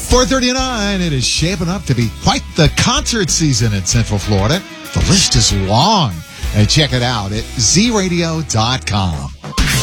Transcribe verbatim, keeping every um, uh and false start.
four thirty-nine, it is shaping up to be quite the concert season in Central Florida. The list is long. And check it out at z radio dot com.